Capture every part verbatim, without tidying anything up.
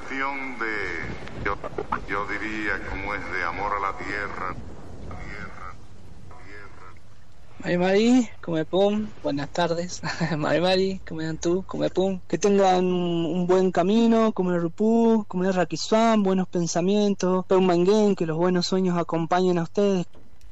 canción de, yo, yo diría como es de amor a la tierra. Mari Mari, come pum, buenas tardes. Mari Mari, come dan tú, come pum. Que tengan un buen camino, come rupú, come raquisán, buenos pensamientos, pum manguén, que los buenos sueños acompañen a ustedes.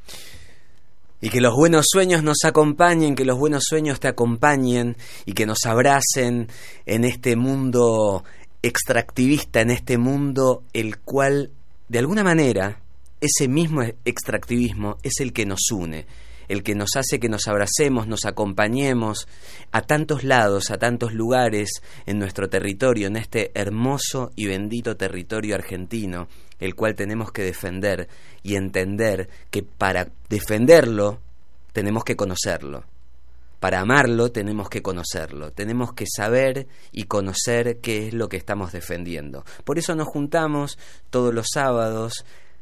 Y que los buenos sueños nos acompañen, que los buenos sueños te acompañen y que nos abracen en este mundo extractivista, en este mundo el cual, de alguna manera, ese mismo extractivismo es el que nos une, el que nos hace que nos abracemos, nos acompañemos a tantos lados, a tantos lugares en nuestro territorio, en este hermoso y bendito territorio argentino, el cual tenemos que defender y entender que para defenderlo tenemos que conocerlo. Para amarlo tenemos que conocerlo, tenemos que saber y conocer qué es lo que estamos defendiendo. Por eso nos juntamos todos los sábados,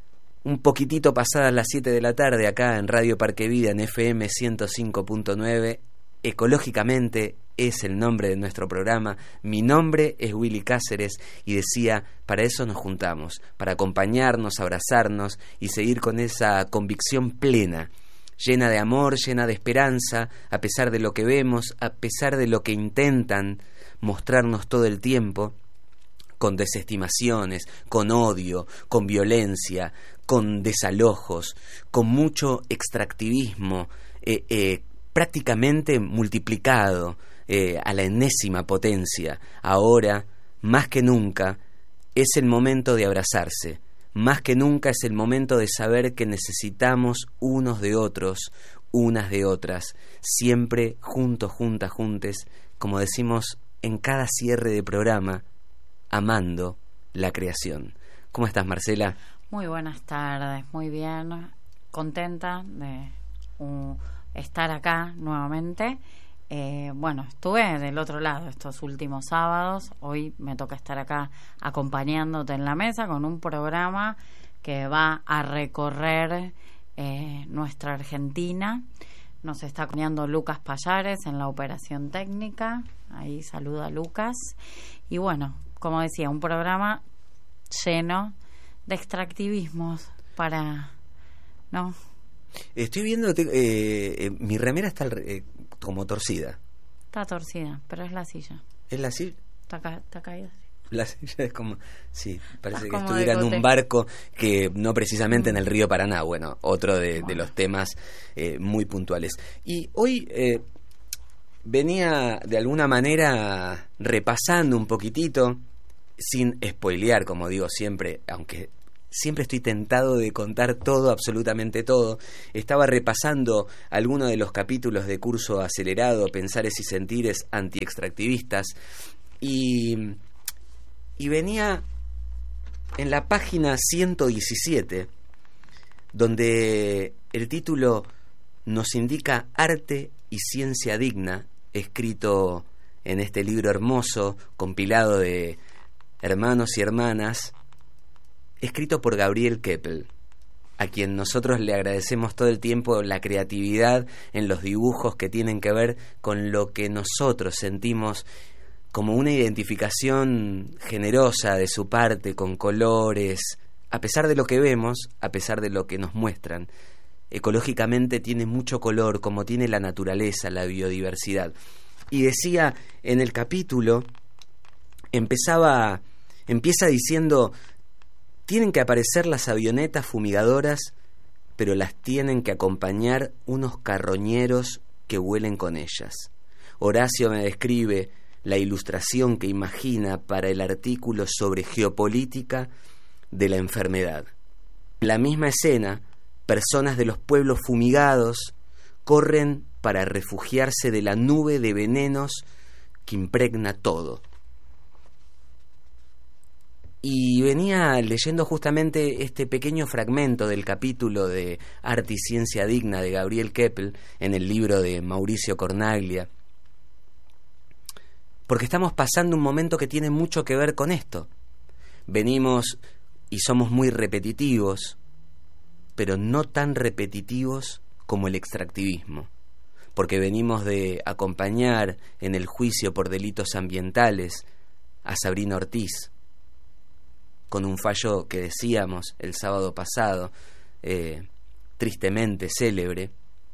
un poquitito pasadas las siete de la tarde, acá en Radio Parque Vida, en F M ciento cinco punto nueve. Ecológicamente es el nombre de nuestro programa. Mi nombre es Willy Cáceres y decía, para eso nos juntamos, para acompañarnos, abrazarnos y seguir con esa convicción plena, llena de amor, llena de esperanza, a pesar de lo que vemos, a pesar de lo que intentan mostrarnos todo el tiempo, con desestimaciones, con odio, con violencia, con desalojos, con mucho extractivismo, eh, eh, prácticamente multiplicado eh, a la enésima potencia. Ahora, más que nunca, es el momento de abrazarse, más que nunca es el momento de saber que necesitamos unos de otros, unas de otras, siempre juntos, juntas, juntes, como decimos en cada cierre de programa, amando la creación. ¿Cómo estás, Marcela? Muy buenas tardes, muy bien, contenta de uh, estar acá nuevamente. Eh, bueno, estuve del otro lado estos últimos sábados, hoy me toca estar acá acompañándote en la mesa con un programa que va a recorrer eh, nuestra Argentina. Nos está acompañando Lucas Payares en la operación técnica, ahí saluda a Lucas. Y bueno, como decía, un programa lleno de extractivismos para, ¿no? Estoy viendo, eh, eh, mi remera está eh, como torcida. Está torcida, pero es la silla. ¿Es la silla? Está, ca- está caída. La silla es como, sí, parece Estás que como estuviera de en un cote. barco que no precisamente en el río Paraná. Bueno, otro de, Bueno. de los temas eh, muy puntuales. Y hoy eh, venía de alguna manera repasando un poquitito, sin spoilear, como digo siempre, aunque siempre estoy tentado de contar todo, absolutamente todo. Estaba repasando algunos de los capítulos de Curso Acelerado, Pensares y Sentires Antiextractivistas, y, y venía en la página ciento diecisiete, donde el título nos indica Arte y Ciencia Digna, escrito en este libro hermoso, compilado de hermanos y hermanas, escrito por Gabriel Keppel, a quien nosotros le agradecemos todo el tiempo la creatividad en los dibujos que tienen que ver con lo que nosotros sentimos como una identificación generosa de su parte, con colores, a pesar de lo que vemos, a pesar de lo que nos muestran. Ecológicamente tiene mucho color, como tiene la naturaleza, la biodiversidad. Y decía en el capítulo, empezaba, empieza diciendo: tienen que aparecer las avionetas fumigadoras, pero las tienen que acompañar unos carroñeros que vuelen con ellas. Horacio me describe la ilustración que imagina para el artículo sobre geopolítica de la enfermedad. En la misma escena, personas de los pueblos fumigados corren para refugiarse de la nube de venenos que impregna todo. Y venía leyendo justamente este pequeño fragmento del capítulo de Arte y Ciencia Digna de Gabriel Keppel en el libro de Mauricio Cornaglia, porque estamos pasando un momento que tiene mucho que ver con esto. Venimos y somos muy repetitivos, pero no tan repetitivos como el extractivismo, porque venimos de acompañar en el juicio por delitos ambientales a Sabrina Ortiz, con un fallo que decíamos el sábado pasado, eh, tristemente célebre,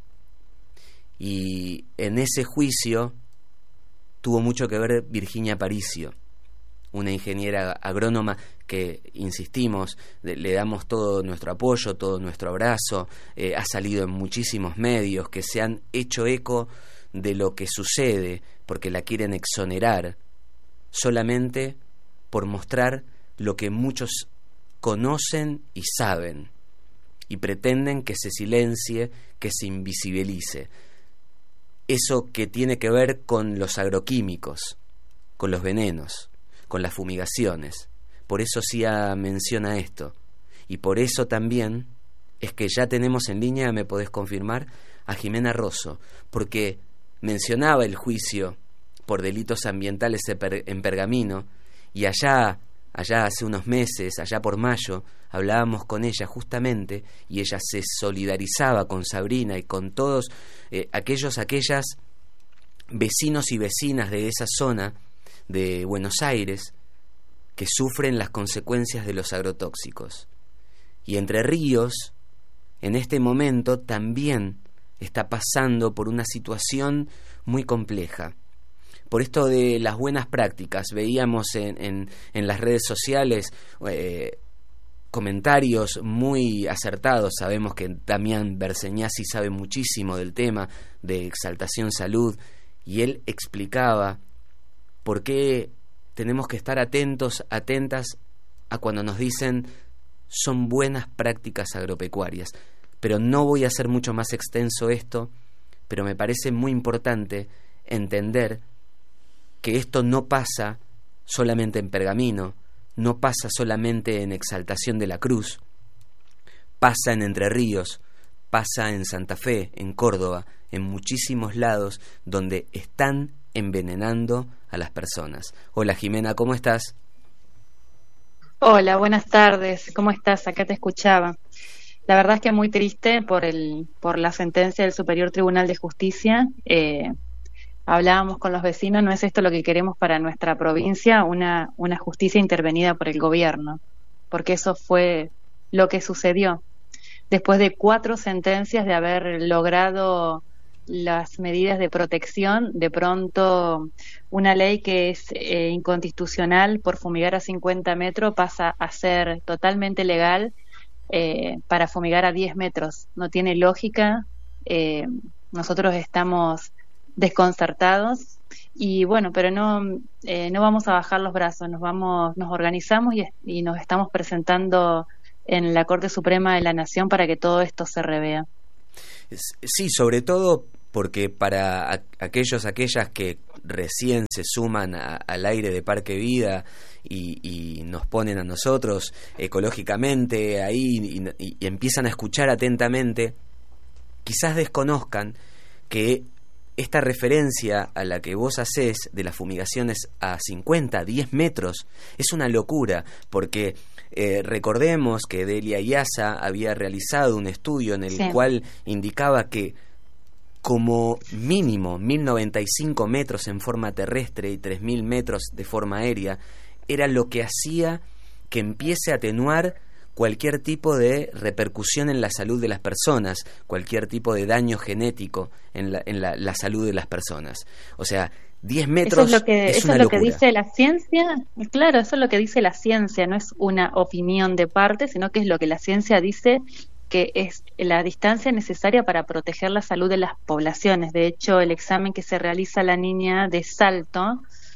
y en ese juicio tuvo mucho que ver Virginia Aparicio, una ingeniera agrónoma que, insistimos, le damos todo nuestro apoyo, todo nuestro abrazo, eh, ha salido en muchísimos medios que se han hecho eco de lo que sucede porque la quieren exonerar solamente por mostrar lo que muchos conocen y saben y pretenden que se silencie, que se invisibilice. Eso que tiene que ver con los agroquímicos, con los venenos, con las fumigaciones. Por eso Cia menciona esto. Y por eso también es que ya tenemos en línea, me podés confirmar, a Jimena Rosso, porque mencionaba el juicio por delitos ambientales en Pergamino, y allá, allá hace unos meses, allá por mayo, hablábamos con ella justamente, y ella se solidarizaba con Sabrina y con todos eh, aquellos, aquellas vecinos y vecinas de esa zona de Buenos Aires que sufren las consecuencias de los agrotóxicos. Y Entre Ríos, en este momento, también está pasando por una situación muy compleja. Por esto de las buenas prácticas, veíamos en, en, en las redes sociales eh, comentarios muy acertados. Sabemos que Damián Berseñasi sabe muchísimo del tema de Exaltación Salud, y él explicaba por qué tenemos que estar atentos, atentas a cuando nos dicen son buenas prácticas agropecuarias. Pero no voy a hacer mucho más extenso esto, pero me parece muy importante entender que esto no pasa solamente en Pergamino, no pasa solamente en Exaltación de la Cruz, pasa en Entre Ríos, pasa en Santa Fe, en Córdoba, en muchísimos lados donde están envenenando a las personas. Hola Jimena, ¿cómo estás? Hola, buenas tardes, ¿cómo estás? Acá te escuchaba. La verdad es que muy triste por el por la sentencia del Superior Tribunal de Justicia. Eh, hablábamos con los vecinos, no es esto lo que queremos para nuestra provincia, una, una justicia intervenida por el gobierno, porque eso fue lo que sucedió. Después de cuatro sentencias de haber logrado las medidas de protección, de pronto una ley que es eh, inconstitucional por fumigar a cincuenta metros pasa a ser totalmente legal eh, para fumigar a diez metros. No tiene lógica, eh, nosotros estamos desconcertados y bueno, pero no eh, no vamos a bajar los brazos, nos vamos, nos organizamos y, y nos estamos presentando en la Corte Suprema de la Nación para que todo esto se revea. Sí, sobre todo porque para a, aquellos, aquellas que recién se suman a, al aire de Parque Vida y, y nos ponen a nosotros ecológicamente ahí y, y, y empiezan a escuchar atentamente, quizás desconozcan que esta referencia a la que vos hacés de las fumigaciones a cincuenta, diez metros, es una locura, porque eh, recordemos que Delia Iazza había realizado un estudio en el sí. cual indicaba que como mínimo mil noventa y cinco metros en forma terrestre y tres mil metros de forma aérea era lo que hacía que empiece a atenuar cualquier tipo de repercusión en la salud de las personas, cualquier tipo de daño genético en la, en la, la salud de las personas. O sea, diez metros eso es lo que, es eso una es lo locura. Que dice la ciencia, claro, eso es lo que dice la ciencia, no es una opinión de parte, sino que es lo que la ciencia dice que es la distancia necesaria para proteger la salud de las poblaciones. De hecho, el examen que se realiza a la niña de Salto,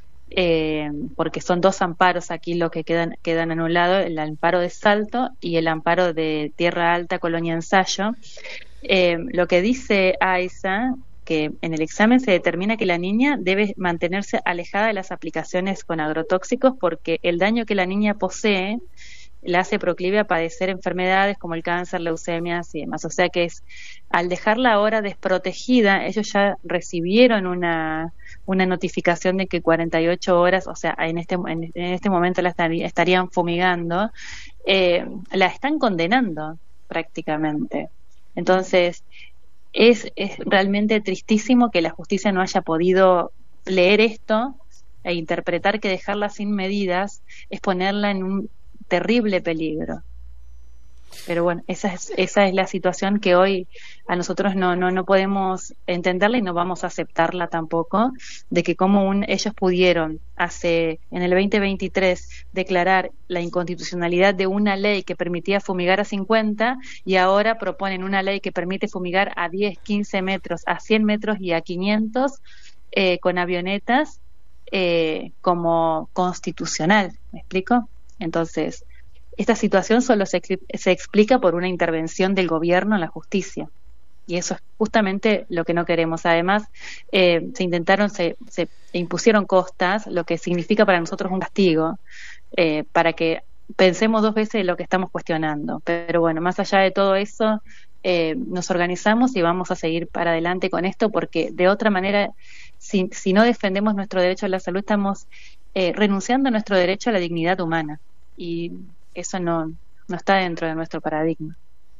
eh, porque son dos amparos aquí lo que quedan, quedan anulados, el amparo de Salto y el amparo de Tierra Alta, Colonia Ensayo, eh, lo que dice AISA, que en el examen se determina que la niña debe mantenerse alejada de las aplicaciones con agrotóxicos porque el daño que la niña posee la hace proclive a padecer enfermedades como el cáncer, leucemias y demás. O sea que es, al dejarla ahora desprotegida, ellos ya recibieron una, una notificación de que cuarenta y ocho horas, o sea, en este, en, en este momento la estarían fumigando, eh, la están condenando prácticamente. Entonces, es, es realmente tristísimo que la justicia no haya podido leer esto e interpretar que dejarla sin medidas es ponerla en un terrible peligro. Pero bueno, esa es, esa es la situación que hoy a nosotros no, no, no podemos entenderla y no vamos a aceptarla tampoco, de que como un, ellos pudieron hace en el veinte veintitrés declarar la inconstitucionalidad de una ley que permitía fumigar a cincuenta y ahora proponen una ley que permite fumigar a diez, quince metros, a cien metros y a quinientos eh, con avionetas eh, como constitucional. ¿Me explico? Entonces, esta situación solo se, se explica por una intervención del gobierno en la justicia. Y eso es justamente lo que no queremos. Además, eh, se intentaron, se, se impusieron costas, lo que significa para nosotros un castigo, eh, para que pensemos dos veces lo que estamos cuestionando. Pero bueno, más allá de todo eso, eh, nos organizamos y vamos a seguir para adelante con esto, porque de otra manera, si, si no defendemos nuestro derecho a la salud, estamos eh, renunciando a nuestro derecho a la dignidad humana. Y eso no, no está dentro de nuestro paradigma.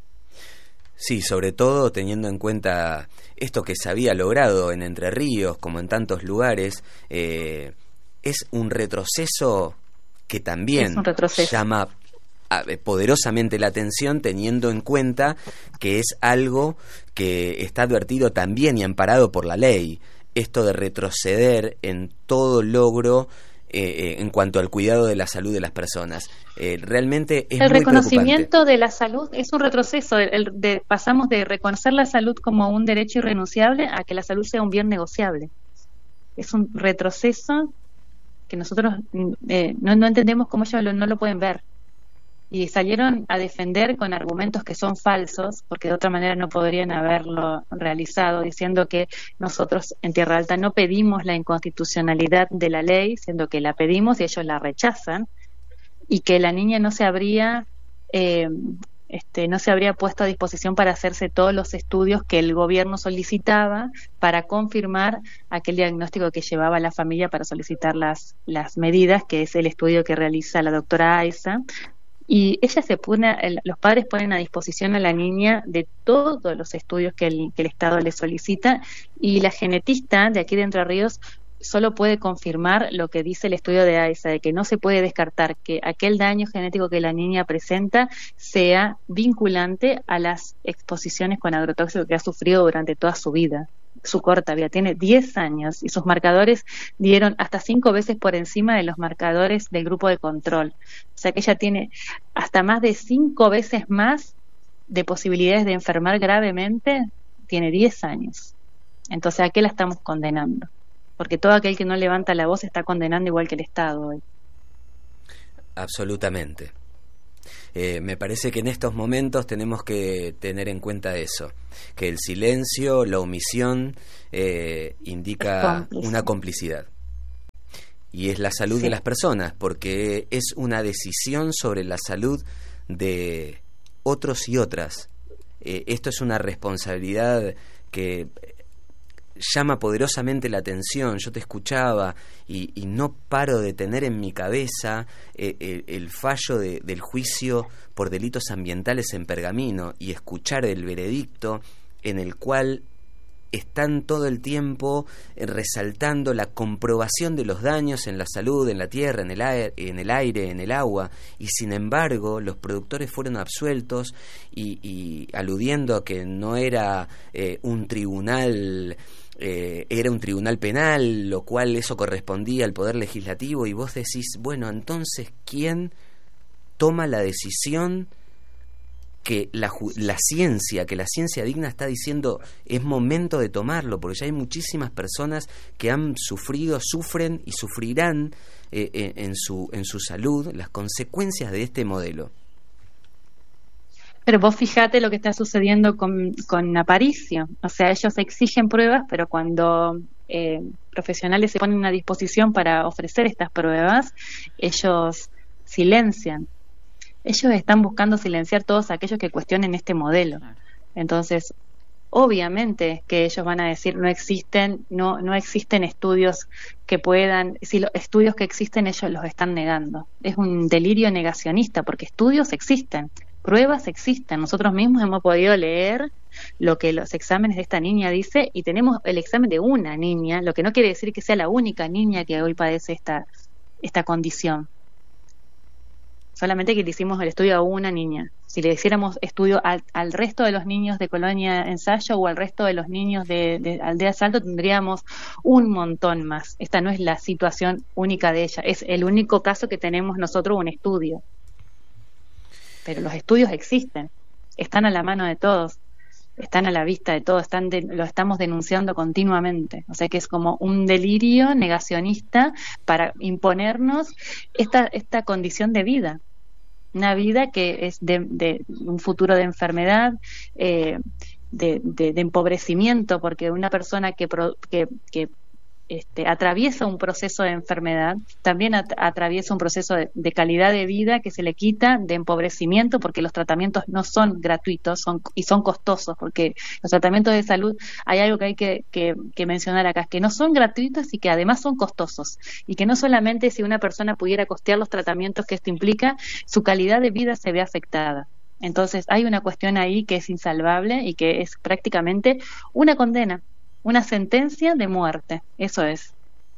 Sí, sobre todo teniendo en cuenta esto que se había logrado en Entre Ríos, como en tantos lugares, eh, es un retroceso que también es un retroceso. llama poderosamente la atención, teniendo en cuenta que es algo que está advertido también y amparado por la ley. Esto de retroceder en todo logro Eh, en cuanto al cuidado de la salud de las personas. Eh, realmente es el muy reconocimiento preocupante. de la salud es un retroceso. El, el de, pasamos de reconocer la salud como un derecho irrenunciable a que la salud sea un bien negociable. Es un retroceso que nosotros eh, no, no entendemos cómo ellos lo, no lo pueden ver. Y salieron a defender con argumentos que son falsos, porque de otra manera no podrían haberlo realizado, diciendo que nosotros en Tierra Alta no pedimos la inconstitucionalidad de la ley, siendo que la pedimos y ellos la rechazan, y que la niña no se habría eh, este, no se habría puesto a disposición para hacerse todos los estudios que el gobierno solicitaba para confirmar aquel diagnóstico que llevaba la familia para solicitar las, las medidas, que es el estudio que realiza la doctora Aiza. Y ella se pone, el, los padres ponen a disposición a la niña de todos los estudios que el, que el Estado le solicita, y la genetista de aquí de Entre Ríos solo puede confirmar lo que dice el estudio de Aiza, de que no se puede descartar que aquel daño genético que la niña presenta sea vinculante a las exposiciones con agrotóxicos que ha sufrido durante toda su vida. Su corta vida, tiene diez años y sus marcadores dieron hasta cinco veces por encima de los marcadores del grupo de control. O sea que ella tiene hasta más de cinco veces más de posibilidades de enfermar gravemente, tiene diez años. Entonces, ¿a qué la estamos condenando? Porque todo aquel que no levanta la voz está condenando igual que el Estado hoy. Absolutamente. Eh, me parece que en estos momentos tenemos que tener en cuenta eso, que el silencio, la omisión, eh, indica una complicidad. Y es la salud sí. de las personas, porque es una decisión sobre la salud de otros y otras. Eh, esto es una responsabilidad que llama poderosamente la atención. Yo te escuchaba y, y no paro de tener en mi cabeza eh, el, el fallo de, del juicio por delitos ambientales en Pergamino, y escuchar el veredicto en el cual están todo el tiempo resaltando la comprobación de los daños en la salud, en la tierra, en el aire, en el, aire, en el agua, y sin embargo los productores fueron absueltos, y, y aludiendo a que no era eh, un tribunal, eh, era un tribunal penal, lo cual eso correspondía al Poder Legislativo, y vos decís, bueno, entonces, ¿quién toma la decisión que la, la ciencia, que la ciencia digna está diciendo es momento de tomarlo? Porque ya hay muchísimas personas que han sufrido, sufren y sufrirán eh, eh, en su en su salud las consecuencias de este modelo. Pero vos fijate lo que está sucediendo con, con Aparicio. O sea, ellos exigen pruebas, pero cuando eh, profesionales se ponen a disposición para ofrecer estas pruebas, ellos silencian. Ellos están buscando silenciar todos aquellos que cuestionen este modelo. Entonces, obviamente que ellos van a decir no existen, no, no existen estudios que puedan, si los estudios que existen ellos los están negando. Es un delirio negacionista, porque estudios existen, pruebas existen. Nosotros mismos hemos podido leer lo que los exámenes de esta niña dice, y tenemos el examen de una niña, lo que no quiere decir que sea la única niña que hoy padece esta, esta condición. solamente que le hicimos el estudio a una niña. Si le hiciéramos estudio al, al resto de los niños de Colonia Ensayo o al resto de los niños de, de Aldea Salto, tendríamos un montón más. Esta no es la situación única de ella, es el único caso que tenemos nosotros, un estudio. Pero los estudios existen, están a la mano de todos, están a la vista de todos, están de, lo estamos denunciando continuamente. O sea que es como un delirio negacionista para imponernos esta, esta condición de vida. Una vida que es de, de un futuro de enfermedad, eh, de, de, de empobrecimiento, porque una persona que, pro, que, que este, atraviesa un proceso de enfermedad, también at atraviesa un proceso de, de calidad de vida que se le quita, de empobrecimiento, porque los tratamientos no son gratuitos son, y son costosos, porque los tratamientos de salud, hay algo que hay que, que, que mencionar acá, es que no son gratuitos y que además son costosos, y que no solamente si una persona pudiera costear los tratamientos que esto implica, su calidad de vida se ve afectada. Entonces hay una cuestión ahí que es insalvable y que es prácticamente una condena, una sentencia de muerte, eso es.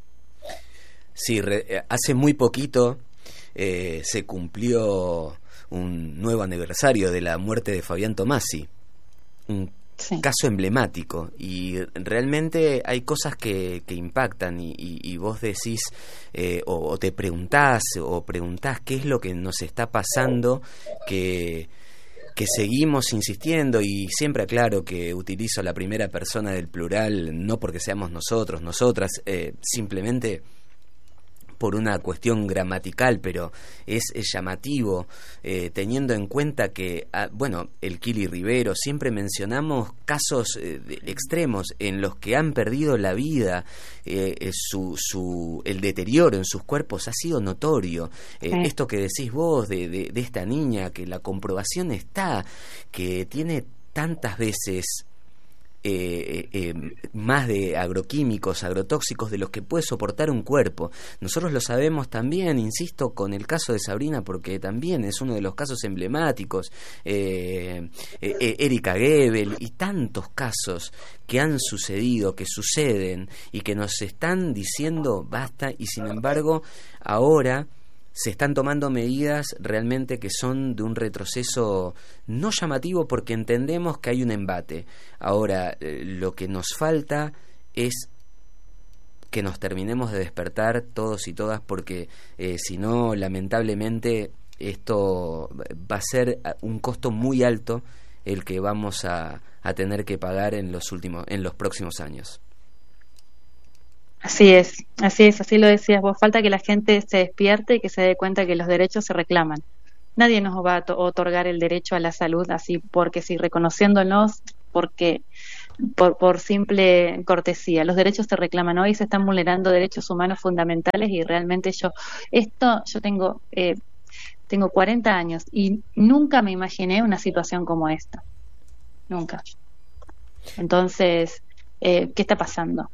Sí, re, hace muy poquito eh, se cumplió un nuevo aniversario de la muerte de Fabián Tomasi, un sí. caso emblemático, y realmente hay cosas que, que impactan y, y, y vos decís eh, o, o te preguntás o preguntás qué es lo que nos está pasando, que que seguimos insistiendo, y siempre aclaro que utilizo la primera persona del plural no porque seamos nosotros, nosotras, eh, simplemente por una cuestión gramatical, pero es, es llamativo, eh, teniendo en cuenta que, ah, bueno, el Kili Rivero, siempre mencionamos casos eh, de, extremos en los que han perdido la vida, eh, eh, su, su, el deterioro en sus cuerpos ha sido notorio. Eh, sí. Esto que decís vos de, de, de esta niña, que la comprobación está, que tiene tantas veces Eh, eh, más de agroquímicos, agrotóxicos de los que puede soportar un cuerpo. Nosotros lo sabemos también, insisto, con el caso de Sabrina, porque también es uno de los casos emblemáticos, eh, eh, Erika Gebel y tantos casos que han sucedido, que suceden y que nos están diciendo basta, y sin embargo ahora se están tomando medidas realmente que son de un retroceso no llamativo, porque entendemos que hay un embate. Ahora, eh, lo que nos falta es que nos terminemos de despertar todos y todas, porque eh, si no, lamentablemente, esto va a ser un costo muy alto el que vamos a, a tener que pagar en los últimos, en los próximos años. Así es, así es, así lo decías vos, falta que la gente se despierte y que se dé cuenta que los derechos se reclaman. Nadie nos va a otorgar el derecho a la salud así porque sí, reconociéndonos porque por, por simple cortesía. Los derechos se reclaman. Hoy se están vulnerando derechos humanos fundamentales y realmente yo, esto, yo tengo, eh, tengo cuarenta años y nunca me imaginé una situación como esta. Nunca. Entonces, eh, ¿qué está pasando?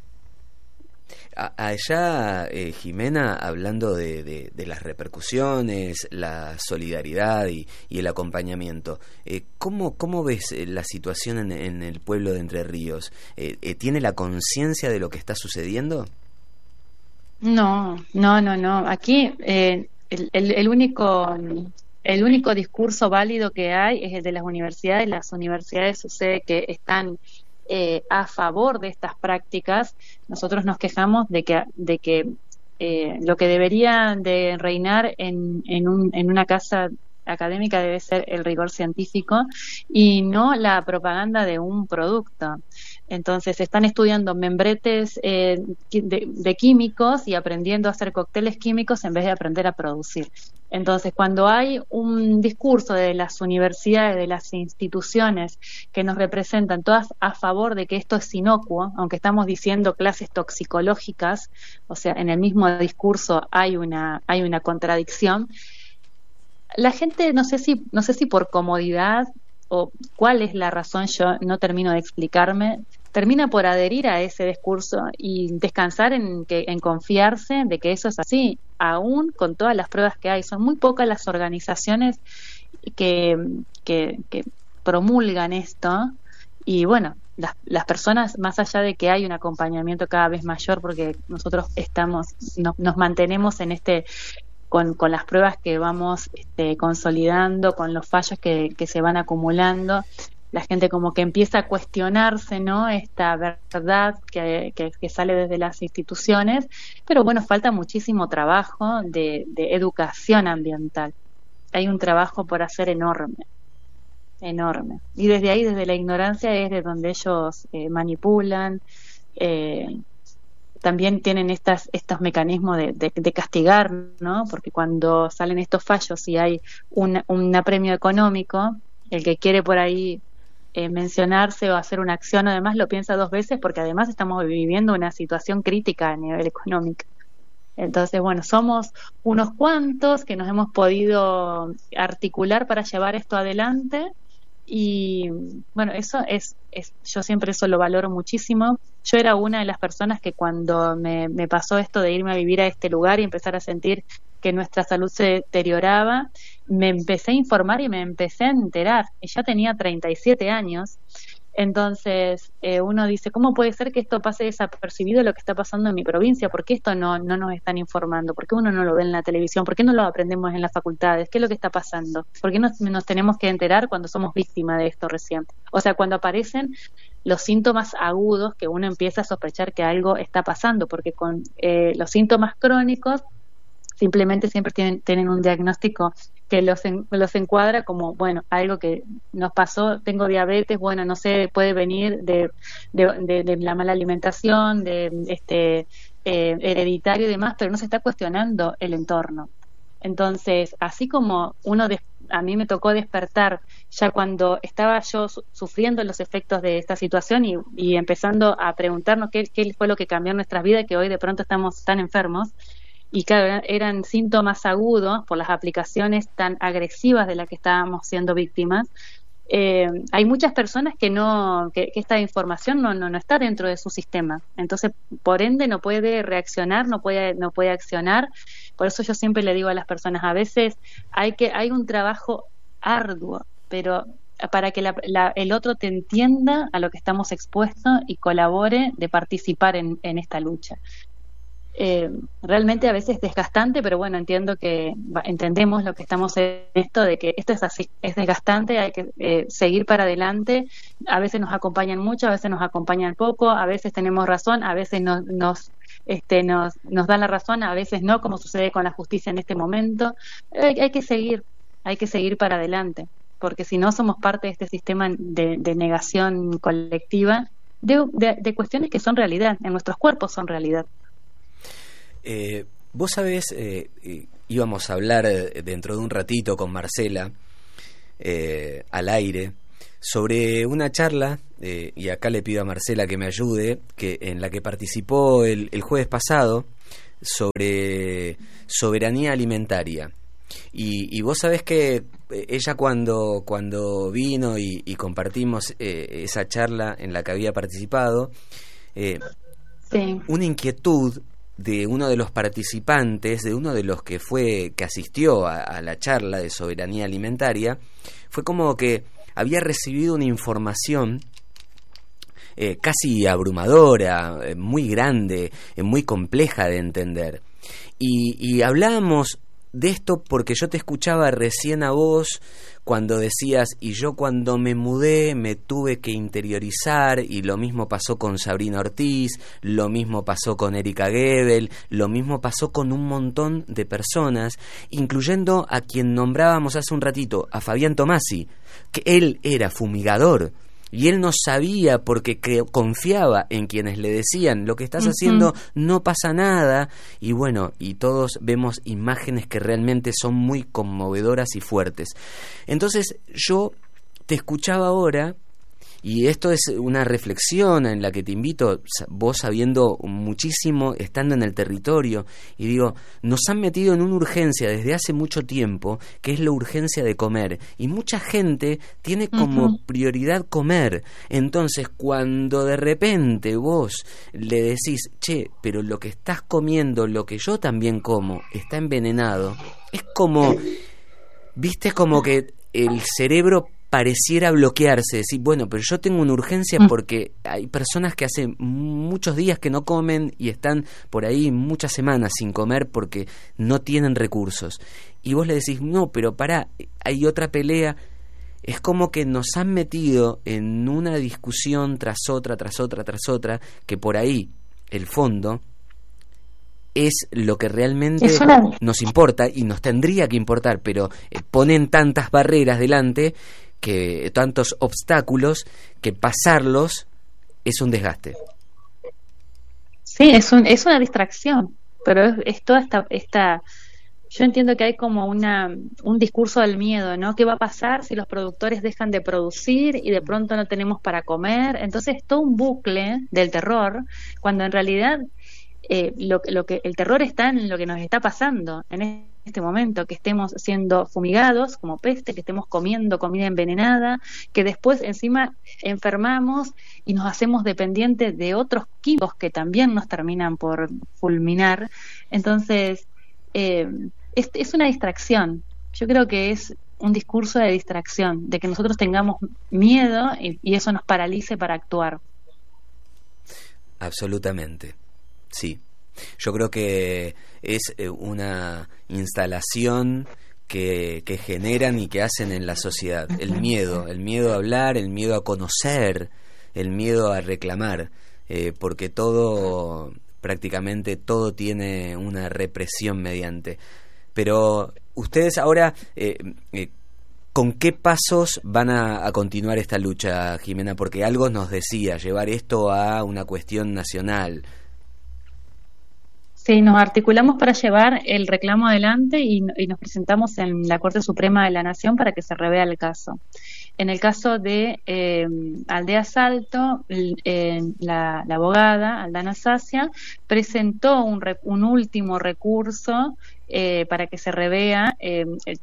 Allá, eh, Jimena, hablando de, de, de las repercusiones, la solidaridad y, y el acompañamiento, eh, ¿cómo, ¿cómo ves la situación en, en el pueblo de Entre Ríos? Eh, eh, ¿Tiene la conciencia de lo que está sucediendo? No, no, no, no. Aquí eh, el, el, el único... El único discurso válido que hay es el de las universidades. Las universidades sucede que están eh, a favor de estas prácticas. Nosotros nos quejamos de que, de que eh, lo que debería de reinar en, en, un, en una casa académica debe ser el rigor científico y no la propaganda de un producto. Entonces están estudiando membretes eh, de, de químicos y aprendiendo a hacer cócteles químicos en vez de aprender a producir. Entonces, cuando hay un discurso de las universidades, de las instituciones que nos representan todas a favor de que esto es inocuo, aunque estamos diciendo clases toxicológicas, o sea, en el mismo discurso hay una hay una contradicción. La gente, no sé si no sé si por comodidad o cuál es la razón, yo no termino de explicarme, termina por adherir a ese discurso y descansar en que en confiarse de que eso es así, aún con todas las pruebas que hay. Son muy pocas las organizaciones que, que, que promulgan esto y bueno, las, las personas, más allá de que hay un acompañamiento cada vez mayor, porque nosotros estamos no, nos mantenemos en este con, con las pruebas que vamos este, consolidando, con los fallos que, que se van acumulando, la gente como que empieza a cuestionarse, ¿no?, esta verdad que, que, que sale desde las instituciones, pero bueno, falta muchísimo trabajo de, de educación ambiental. Hay un trabajo por hacer enorme, enorme. Y desde ahí, desde la ignorancia, es de donde ellos eh, manipulan, eh, también tienen estas estos mecanismos de, de, de castigar, ¿no? Porque cuando salen estos fallos y hay un, un apremio económico, el que quiere por ahí eh, mencionarse o hacer una acción, además lo piensa dos veces, porque además estamos viviendo una situación crítica a nivel económico. Entonces, bueno, somos unos cuantos que nos hemos podido articular para llevar esto adelante. Y bueno, eso es, es, yo siempre eso lo valoro muchísimo. Yo era una de las personas que cuando me, me pasó esto de irme a vivir a este lugar y empezar a sentir que nuestra salud se deterioraba, me empecé a informar y me empecé a enterar. Y ya tenía treinta y siete años. Entonces eh, uno dice, ¿cómo puede ser que esto pase desapercibido lo que está pasando en mi provincia? ¿Por qué esto no, no nos están informando? ¿Por qué uno no lo ve en la televisión? ¿Por qué no lo aprendemos en las facultades? ¿Qué es lo que está pasando? ¿Por qué nos, nos tenemos que enterar cuando somos víctimas de esto recién? O sea, cuando aparecen los síntomas agudos que uno empieza a sospechar que algo está pasando, porque con eh, los síntomas crónicos simplemente siempre tienen, tienen un diagnóstico que los, en, los encuadra como, bueno, algo que nos pasó, tengo diabetes, bueno, no sé, puede venir de, de, de, de la mala alimentación, de este eh, hereditario y demás, pero no se está cuestionando el entorno. Entonces, así como uno, de, a mí me tocó despertar ya cuando estaba yo su, sufriendo los efectos de esta situación y, y empezando a preguntarnos qué, qué fue lo que cambió en nuestras vidas, que hoy de pronto estamos tan enfermos. Y claro, eran síntomas agudos por las aplicaciones tan agresivas de las que estábamos siendo víctimas. Eh, hay muchas personas que no, que, que esta información no, no, no está dentro de su sistema. Entonces, por ende, no puede reaccionar, no puede, no puede accionar. Por eso yo siempre le digo a las personas, a veces hay que, hay un trabajo arduo, pero para que la, la, el otro te entienda a lo que estamos expuestos y colabore de participar en, en esta lucha. Eh, realmente a veces es desgastante, pero bueno, entiendo que entendemos lo que estamos en esto, de que esto es así, es desgastante, hay que eh, seguir para adelante. A veces nos acompañan mucho, a veces nos acompañan poco, a veces tenemos razón, a veces nos, nos, este, nos, nos dan la razón, a veces no, como sucede con la justicia en este momento. Hay, hay que seguir, hay que seguir para adelante, porque si no somos parte de este sistema de, de negación colectiva de, de, de cuestiones que son realidad, en nuestros cuerpos son realidad. Eh, vos sabés, eh, íbamos a hablar dentro de un ratito con Marcela eh, al aire sobre una charla, eh, y acá le pido a Marcela que me ayude, que en la que participó el, el jueves pasado, sobre soberanía alimentaria. Y, y vos sabés que ella cuando, cuando vino y, y compartimos eh, esa charla en la que había participado, eh, sí. una inquietud de uno de los participantes, de uno de los que fue que asistió a, a la charla de soberanía alimentaria, fue como que había recibido una información eh, casi abrumadora, eh, muy grande, eh, muy compleja de entender. Y, y hablábamos de esto porque yo te escuchaba recién a vos cuando decías, y yo cuando me mudé me tuve que interiorizar, y lo mismo pasó con Sabrina Ortiz, lo mismo pasó con Erika Gebel, lo mismo pasó con un montón de personas, incluyendo a quien nombrábamos hace un ratito, a Fabián Tomasi, que él era fumigador. Y él no sabía porque que confiaba en quienes le decían lo que estás uh-huh. haciendo no pasa nada, y bueno, y todos vemos imágenes que realmente son muy conmovedoras y fuertes. Entonces yo te escuchaba ahora, y esto es una reflexión en la que te invito, vos sabiendo muchísimo, estando en el territorio, y digo, nos han metido en una urgencia desde hace mucho tiempo, que es la urgencia de comer, y mucha gente tiene como uh-huh. prioridad comer. Entonces, cuando de repente vos le decís, che, pero lo que estás comiendo, lo que yo también como, está envenenado, es como, viste, como que el cerebro pareciera bloquearse, decir, bueno, pero yo tengo una urgencia Mm. porque hay personas que hace muchos días que no comen y están por ahí muchas semanas sin comer porque no tienen recursos. Y vos le decís, no, pero pará, hay otra pelea. Es como que nos han metido en una discusión tras otra, tras otra, tras otra, que por ahí el fondo es lo que realmente Es una- nos importa y nos tendría que importar, pero eh, ponen tantas barreras delante, que tantos obstáculos, que pasarlos es un desgaste. Sí, es, un, es una distracción, pero es, es toda esta, esta... Yo entiendo que hay como una, un discurso del miedo, ¿no? ¿Qué va a pasar si los productores dejan de producir y de pronto no tenemos para comer? Entonces es todo un bucle del terror, cuando en realidad eh, lo, lo que el terror está en lo que nos está pasando en este momento, que estemos siendo fumigados como peste, que estemos comiendo comida envenenada, que después encima enfermamos y nos hacemos dependientes de otros químicos que también nos terminan por fulminar. Entonces, eh, es, es una distracción. Yo creo que es un discurso de distracción, de que nosotros tengamos miedo y, y eso nos paralice para actuar. Absolutamente, sí. Yo creo que es eh, una instalación que, que generan y que hacen en la sociedad. El miedo, el miedo a hablar, el miedo a conocer, el miedo a reclamar, eh, porque todo, prácticamente todo tiene una represión mediante. Pero ustedes ahora, eh, eh, ¿con qué pasos van a, a continuar esta lucha, Jimena? Porque algo nos decía, llevar esto a una cuestión nacional. Sí, nos articulamos para llevar el reclamo adelante y, y nos presentamos en la Corte Suprema de la Nación para que se revea el caso. En el caso de eh, Aldea Salto, eh, la, la abogada Aldana Sacia presentó un, re, un último recurso eh, para que se revea eh,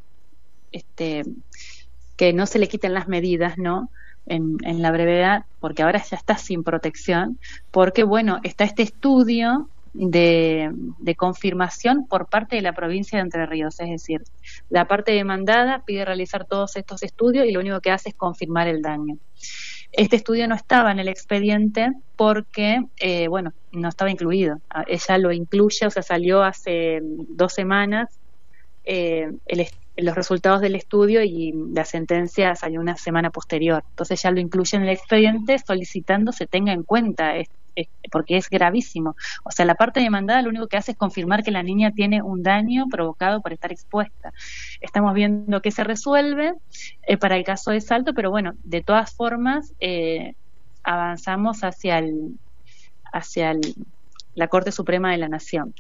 este, que no se le quiten las medidas, ¿no? En, en la brevedad, porque ahora ya está sin protección, porque bueno, está este estudio De, de confirmación por parte de la provincia de Entre Ríos, es decir, la parte demandada pide realizar todos estos estudios y lo único que hace es confirmar el daño. Este estudio no estaba en el expediente porque, eh, bueno, no estaba incluido. Ella lo incluye, o sea, salió hace dos semanas eh, el, los resultados del estudio y la sentencia salió una semana posterior. Entonces ya lo incluye en el expediente solicitando se tenga en cuenta esto, porque es gravísimo. O sea, la parte demandada lo único que hace es confirmar que la niña tiene un daño provocado por estar expuesta. Estamos viendo que se resuelve eh, para el caso de Salto, pero bueno, de todas formas eh, avanzamos hacia el, hacia el, la Corte Suprema de la Nación.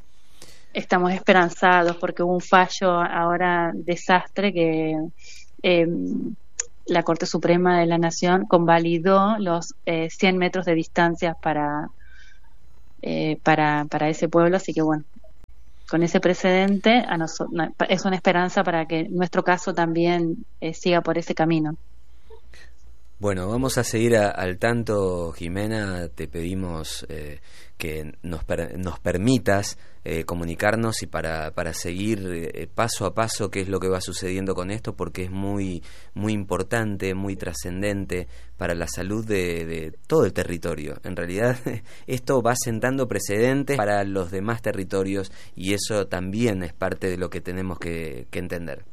Estamos esperanzados porque hubo un fallo ahora desastre que eh, la Corte Suprema de la Nación convalidó los eh, cien metros de distancia para, eh, para, para ese pueblo, así que bueno, con ese precedente a nosotros, es una esperanza para que nuestro caso también eh, siga por ese camino. Bueno, vamos a seguir a, al tanto, Jimena. Te pedimos eh, que nos, per, nos permitas eh, comunicarnos y para, para seguir eh, paso a paso qué es lo que va sucediendo con esto, porque es muy, muy importante, muy trascendente para la salud de, de todo el territorio. En realidad, esto va sentando precedentes para los demás territorios y eso también es parte de lo que tenemos que, que entender.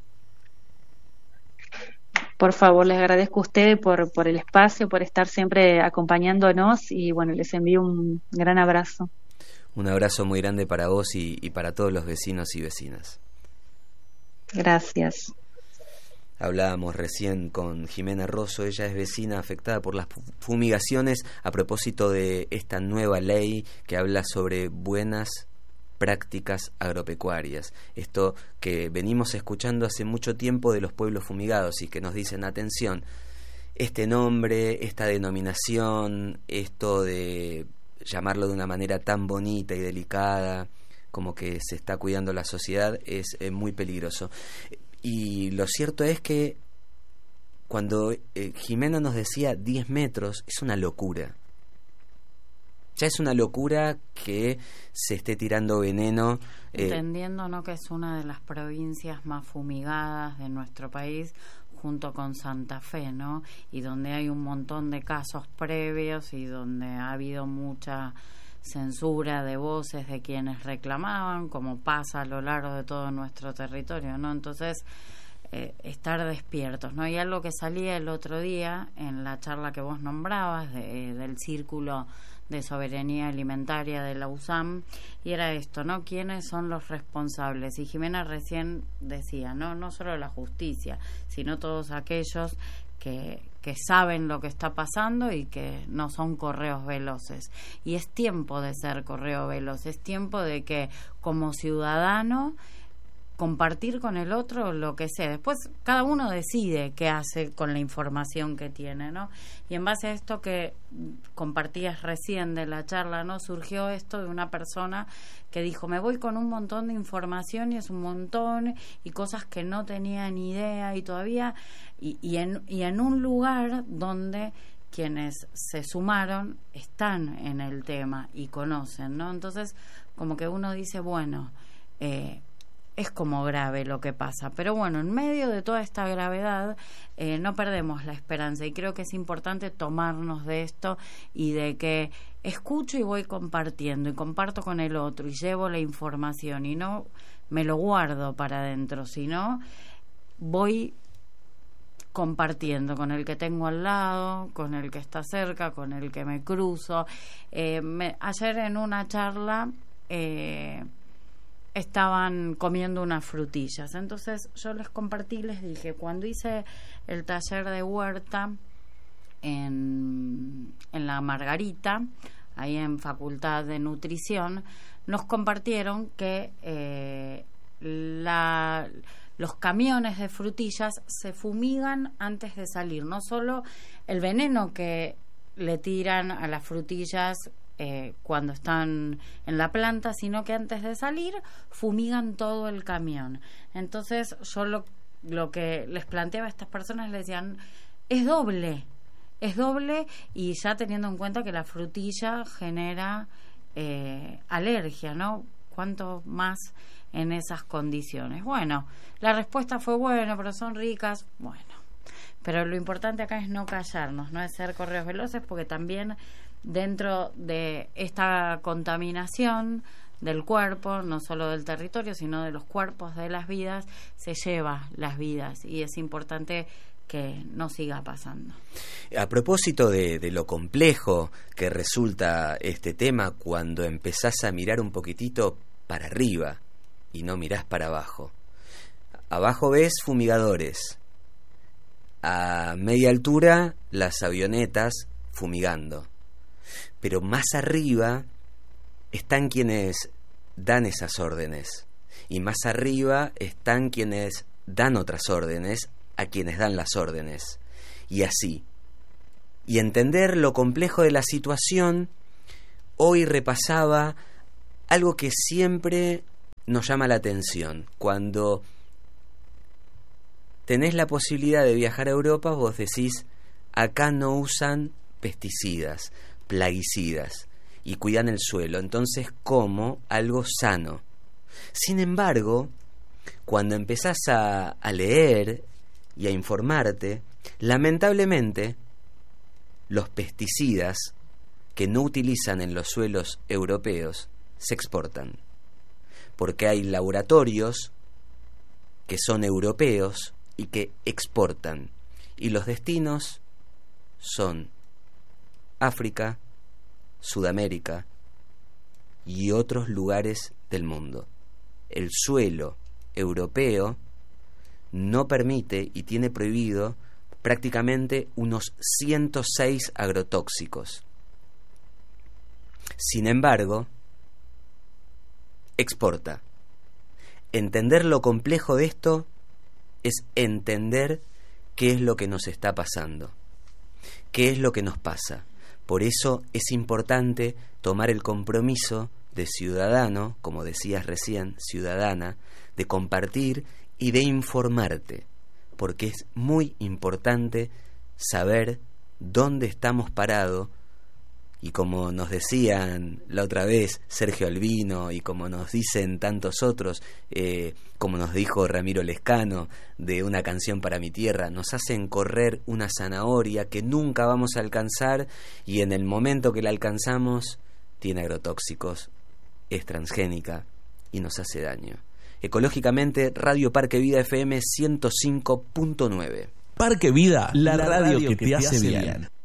Por favor, les agradezco a ustedes por, por el espacio, por estar siempre acompañándonos y bueno, les envío un gran abrazo. Un abrazo muy grande para vos y, y para todos los vecinos y vecinas. Gracias. Hablábamos recién con Jimena Rosso, ella es vecina afectada por las fumigaciones a propósito de esta nueva ley que habla sobre buenas prácticas agropecuarias, esto que venimos escuchando hace mucho tiempo de los pueblos fumigados y que nos dicen atención, este nombre, esta denominación, esto de llamarlo de una manera tan bonita y delicada como que se está cuidando la sociedad es eh, muy peligroso. Y lo cierto es que cuando eh, Jimena nos decía diez metros, es una locura. Ya es una locura que se esté tirando veneno. Eh, Entendiendo, ¿no?, que es una de las provincias más fumigadas de nuestro país, junto con Santa Fe, ¿no? Y donde hay un montón de casos previos y donde ha habido mucha censura de voces de quienes reclamaban, como pasa a lo largo de todo nuestro territorio, ¿no? Entonces, eh, estar despiertos, ¿no? Y algo que salía el otro día en la charla que vos nombrabas de, del Círculo de Soberanía Alimentaria de la U S A M, y era esto, ¿no? ¿Quiénes son los responsables? Y Jimena recién decía, no, no solo la justicia, sino todos aquellos que, que saben lo que está pasando y que no son correos veloces. Y es tiempo de ser correo veloz, es tiempo de que como ciudadano compartir con el otro lo que sea. Después cada uno decide qué hace con la información que tiene, ¿no? Y en base a esto que compartías recién de la charla, ¿no? Surgió esto de una persona que dijo, me voy con un montón de información y es un montón y cosas que no tenía ni idea y todavía y, y, en, y en un lugar donde quienes se sumaron están en el tema y conocen, ¿no? Entonces como que uno dice, bueno, eh, es como grave lo que pasa, pero bueno, en medio de toda esta gravedad eh, no perdemos la esperanza y creo que es importante tomarnos de esto y de que escucho y voy compartiendo y comparto con el otro y llevo la información y no me lo guardo para adentro, sino voy compartiendo con el que tengo al lado, con el que está cerca, con el que me cruzo. Eh, me, ayer en una charla eh, estaban comiendo unas frutillas, entonces yo les compartí, les dije, cuando hice el taller de huerta en, en la Margarita, ahí en Facultad de Nutrición, nos compartieron que eh, la, los camiones de frutillas se fumigan antes de salir, no solo el veneno que le tiran a las frutillas Eh, cuando están en la planta, sino que antes de salir fumigan todo el camión. Entonces yo lo, lo que les planteaba a estas personas, les decían, es doble, es doble y ya teniendo en cuenta que la frutilla genera eh, alergia, ¿no? ¿Cuánto más en esas condiciones? Bueno, la respuesta fue, bueno, pero son ricas, bueno, pero lo importante acá es no callarnos, no es ser correos veloces, porque también dentro de esta contaminación del cuerpo, no solo del territorio, sino de los cuerpos de las vidas, se lleva las vidas y es importante que no siga pasando. A propósito de, de lo complejo que resulta este tema cuando empezás a mirar un poquitito para arriba y no mirás para abajo. Abajo ves fumigadores, a media altura las avionetas fumigando. Pero más arriba están quienes dan esas órdenes y más arriba están quienes dan otras órdenes a quienes dan las órdenes y así. Y entender lo complejo de la situación, hoy repasaba algo que siempre nos llama la atención. Cuando tenés la posibilidad de viajar a Europa, vos decís, acá no usan pesticidas, plaguicidas y cuidan el suelo, entonces como algo sano. Sin embargo, cuando empezás a, a leer y a informarte, lamentablemente los pesticidas que no utilizan en los suelos europeos se exportan, porque hay laboratorios que son europeos y que exportan, y los destinos son África, Sudamérica y otros lugares del mundo. El suelo europeo no permite y tiene prohibido prácticamente unos ciento seis agrotóxicos. Sin embargo, exporta. Entender lo complejo de esto es entender qué es lo que nos está pasando, qué es lo que nos pasa. Por eso es importante tomar el compromiso de ciudadano, como decías recién, ciudadana, de compartir y de informarte, porque es muy importante saber dónde estamos parados, Y como nos decían la otra vez Sergio Albino, y como nos dicen tantos otros, eh, como nos dijo Ramiro Lescano de Una canción para mi tierra, nos hacen correr una zanahoria que nunca vamos a alcanzar, y en el momento que la alcanzamos tiene agrotóxicos, es transgénica y nos hace daño. Ecológicamente, Radio Parque Vida F M ciento cinco punto nueve. Parque Vida, la, la radio, radio que, que te hace bien. bien.